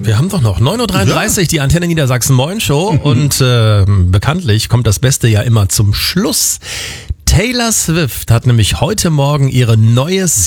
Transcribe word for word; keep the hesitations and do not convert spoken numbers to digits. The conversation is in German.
Wir haben doch noch neun Uhr dreiunddreißig, ja. Die Antenne Niedersachsen Moin Show und äh, bekanntlich kommt das Beste ja immer zum Schluss. Taylor Swift hat nämlich heute Morgen ihre neue